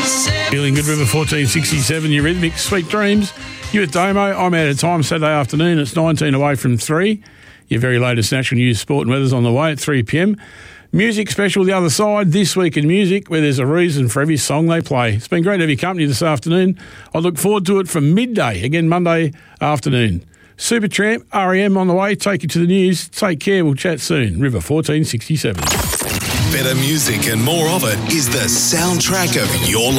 Feeling good, River 1467, Eurythmics, Sweet Dreams. You at Damo, I'm out of time Saturday afternoon. It's 19 away from 3. Your very latest national news, sport and weather's on the way at 3 p.m. Music special, The Other Side, This Week in Music, where there's a reason for every song they play. It's been great to have your company this afternoon. I look forward to it from midday, again Monday afternoon. Supertramp, REM on the way, take you to the news. Take care, we'll chat soon. River 1467. Better music and more of it is the soundtrack of your